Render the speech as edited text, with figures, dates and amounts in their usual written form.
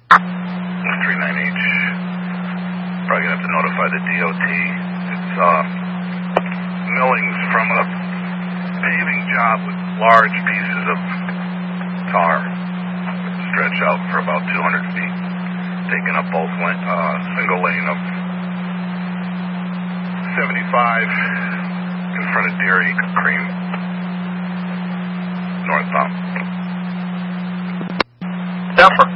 39H. Probably gonna have to notify the DOT. It's millings from a paving job with large pieces of tar. Stretch out for about 200 feet. Taking up both single lane of 75 in front of Dairy Cream northbound. Denver.